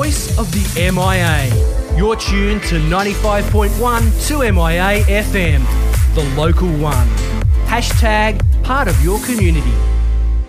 voice of the MIA. You're tuned to 95.1 2MIA FM, the local one. Hashtag part of your community.